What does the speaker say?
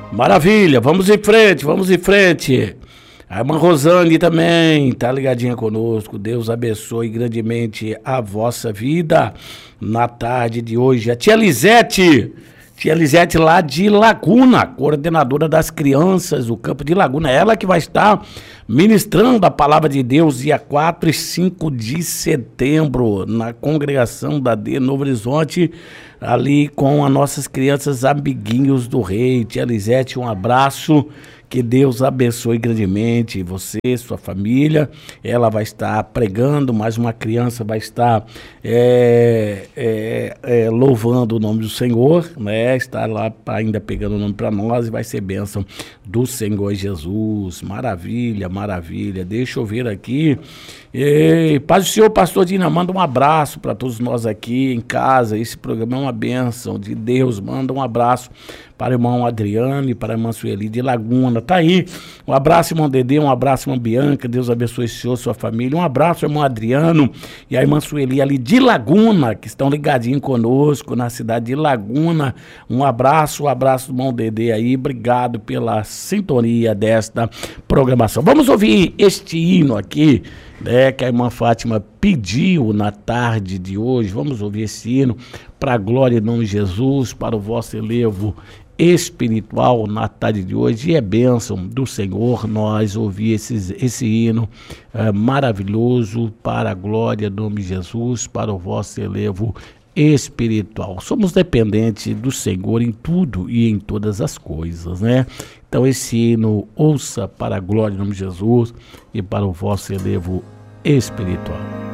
Maravilha, vamos em frente, vamos em frente. A irmã Rosane também tá ligadinha conosco. Deus abençoe grandemente a vossa vida na tarde de hoje. A tia Lisete lá de Laguna, coordenadora das crianças do campo de Laguna, ela que vai estar ministrando a palavra de Deus dia 4 e 5 de setembro na congregação da D Novo Horizonte, ali com as nossas crianças amiguinhos do rei. Tia Lisete, um abraço. Que Deus abençoe grandemente você, sua família. Ela vai estar pregando, mais uma criança vai estar louvando o nome do Senhor, né? Está lá ainda pegando o nome para nós e vai ser bênção do Senhor Jesus. Maravilha, maravilha. Deixa eu ver aqui. Paz do Senhor, pastor Dina, manda um abraço para todos nós aqui em casa. Esse programa é uma bênção de Deus. Manda um abraço para o irmão Adriano e para a irmã Sueli de Laguna. Tá aí. Um abraço, irmão Dedê, um abraço, irmã Bianca. Deus abençoe o senhor, sua família. Um abraço, irmão Adriano e a irmã Sueli ali de Laguna, que estão ligadinhos conosco na cidade de Laguna. Um abraço do irmão Dedê aí. Obrigado pela sintonia desta programação. Vamos ouvir este hino aqui, né, que a irmã Fátima pediu na tarde de hoje. Vamos ouvir esse hino para a glória em nome de Jesus, para o vosso elevo espiritual na tarde de hoje. E é bênção do Senhor nós ouvir esse hino maravilhoso para a glória em nome de Jesus, para o vosso elevo espiritual. Somos dependentes do Senhor em tudo e em todas as coisas, né? Então esse hino, ouça para a glória em nome de Jesus e para o vosso elevo espiritual.